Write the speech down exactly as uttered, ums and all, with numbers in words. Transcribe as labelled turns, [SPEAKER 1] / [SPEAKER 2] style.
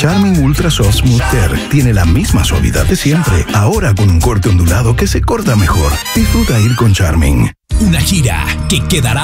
[SPEAKER 1] Charming Ultra Soft Smooth Tear tiene la misma suavidad de siempre, ahora con un corte ondulado que se corta mejor. Disfruta ir con Charming.
[SPEAKER 2] Una gira que quedará